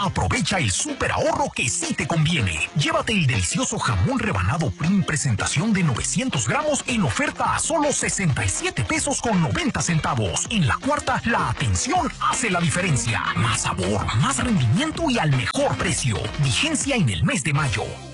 Aprovecha el súper ahorro que sí te conviene. Llévate el delicioso jamón rebanado Prim presentación de 900 gramos en oferta a solo 67 pesos con 90 centavos. En la cuarta, la atención hace la diferencia. Más sabor, más rendimiento y al mejor precio. Vigencia en el mes de mayo.